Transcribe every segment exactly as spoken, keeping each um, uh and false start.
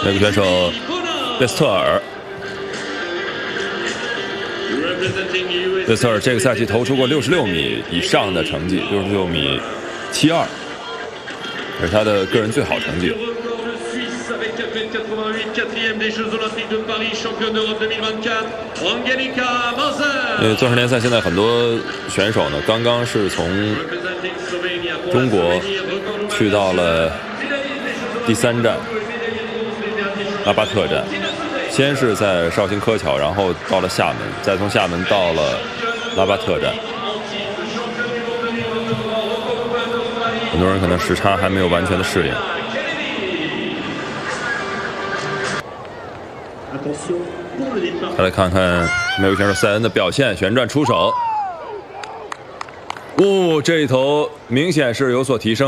美国选手贝斯特尔。贝斯特尔这个赛季投出过六十六米以上的成绩，六十六米七二，这是他的个人最好成绩。因为钻石联赛现在很多选手呢，刚刚是从中国去到了第三站拉巴特站，先是在绍兴柯桥，然后到了厦门，再从厦门到了拉巴特站。很多人可能时差还没有完全的适应。再来看看美国选手塞恩的表现，旋转出手，哦，这一头明显是有所提升。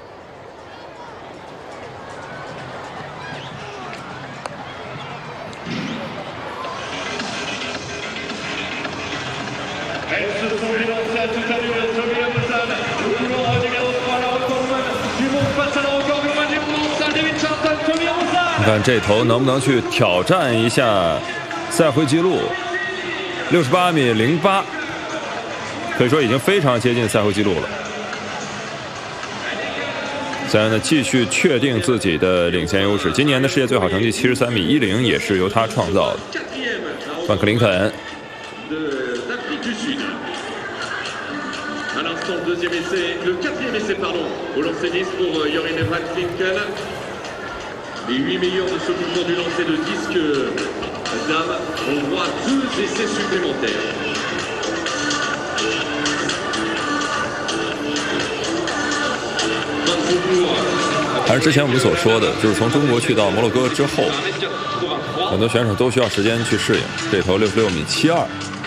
你看这头能不能去挑战一下赛会纪录，六十八米零八，可以说已经非常接近赛会纪录了。塞恩呢继续确定自己的领先优势，今年的世界最好成绩七十三米一零也是由他创造的。范克林肯。 Deuxième essai, le quatrième essai, pardon, au lancer disque pour Jorin Van Klinken. Les huit meilleurs de ce mouvement du lancer de disque dame, on voit deux essais supplémentaires. 还是之前我们所说的，就是从中国去到摩洛哥之后，很多选手都需要时间去适应。这头六十六米七二。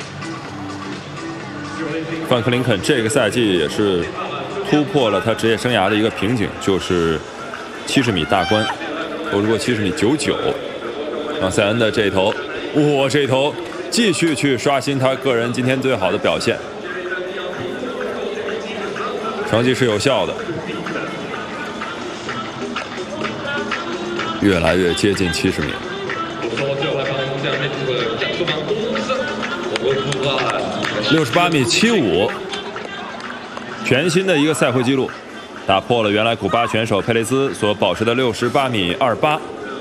范克林肯这个赛季也是突破了他职业生涯的一个瓶颈，就是七十米大关，投出过七十米九九。让塞恩的这一头，哇，这一头继续去刷新他个人今天最好的表现，成绩是有效的，越来越接近七十米。六十八米七五，全新的一个赛会纪录，打破了原来古巴选手佩雷兹所保持的六十八米二八。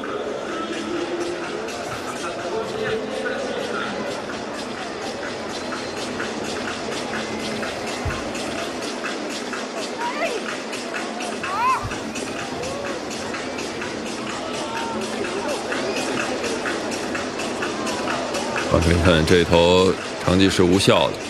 范克林肯这一头成绩是无效的。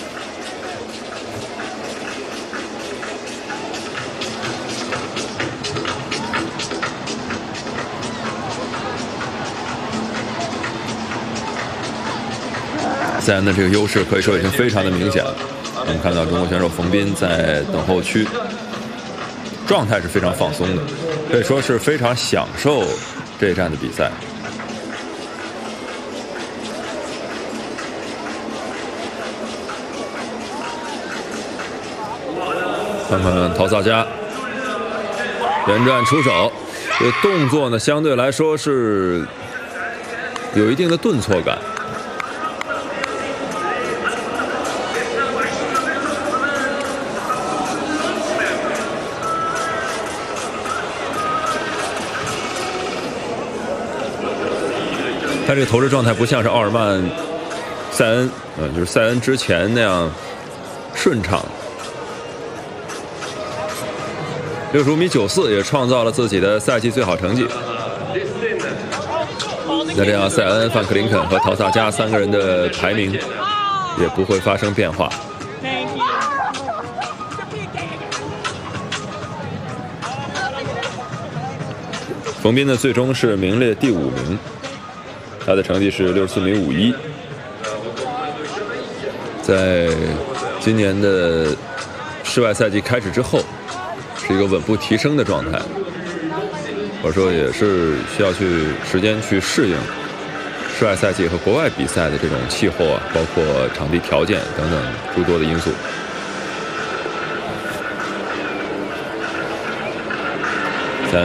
塞恩的这个优势可以说已经非常的明显了。我们看到中国选手冯彬在等候区，状态是非常放松的，可以说是非常享受这一站的比赛。看看陶萨加连转出手，这个动作呢相对来说是有一定的顿挫感。他这个投掷状态不像是奥尔曼、塞恩，嗯，就是塞恩之前那样顺畅。六十五米九四也创造了自己的赛季最好成绩。那这样，塞恩、范克林肯和陶萨加三个人的排名也不会发生变化。冯彬呢，最终是名列第五名，他的成绩是六十四米五一，在今年的室外赛季开始之后。是一个稳步提升的状态，或者说也是需要去时间去适应室外赛季和国外比赛的这种气候啊，包括场地条件等等诸多的因素。